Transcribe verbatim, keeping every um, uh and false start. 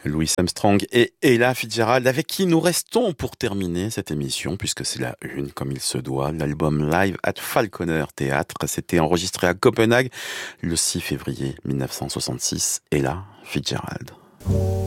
Louis Armstrong et Ella Fitzgerald, avec qui nous restons pour terminer cette émission, puisque c'est la une, comme il se doit, l'album Live at Falconer Theatre. C'était enregistré à Copenhague le six février mille neuf cent soixante-six. Ella Fitzgerald.